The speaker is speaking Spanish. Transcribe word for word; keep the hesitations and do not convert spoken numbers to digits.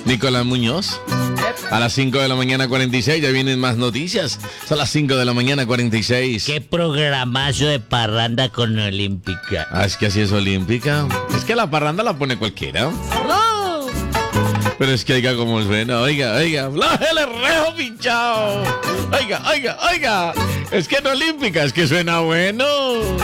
Nicolás Muñoz. A las cinco de la mañana cuarenta y seis, ya vienen más noticias. Son las cinco de la mañana cuarenta y seis. Qué programazo de parranda con Olímpica. Ah, es que así es Olímpica. Es que la parranda la pone cualquiera. ¡No! Pero es que oiga cómo suena, oiga, oiga, el rejo pinchado. Oiga, oiga, oiga. Es que en Olímpica es que suena bueno.